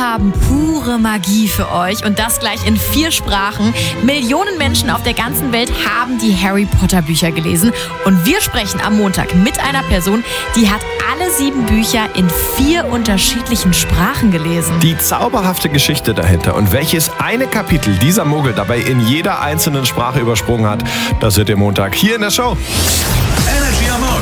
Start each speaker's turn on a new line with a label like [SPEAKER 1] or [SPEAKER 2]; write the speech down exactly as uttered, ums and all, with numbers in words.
[SPEAKER 1] haben pure Magie für euch und das gleich in vier Sprachen. Millionen Menschen auf der ganzen Welt haben die Harry Potter Bücher gelesen und wir sprechen am Montag mit einer Person, die hat alle sieben Bücher in vier unterschiedlichen Sprachen gelesen.
[SPEAKER 2] Die zauberhafte Geschichte dahinter und welches eine Kapitel dieser Muggel dabei in jeder einzelnen Sprache übersprungen hat, das hört ihr Montag hier in der Show.
[SPEAKER 3] Energy am Morgen